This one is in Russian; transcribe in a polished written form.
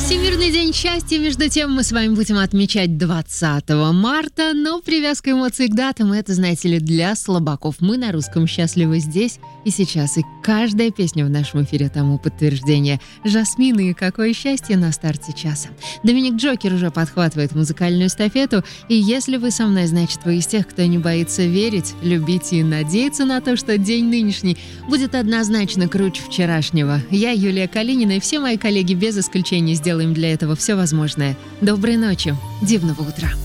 Всемирный день счастья, между тем, мы с вами будем отмечать 20 марта, но привязка эмоций к датам — это, знаете ли, для слабаков. Мы на русском счастливы здесь и сейчас, и каждая песня в нашем эфире тому подтверждение. Жасмин и «Какое счастье» на старте часа. Доминик Джокер уже подхватывает музыкальную эстафету, и если вы со мной, значит, вы из тех, кто не боится верить, любить и надеяться на то, что день нынешний будет однозначно круче вчерашнего. Я, Юлия Калинина, и все мои коллеги без исключения сделаем для этого все возможное. Доброй ночи, дивного утра.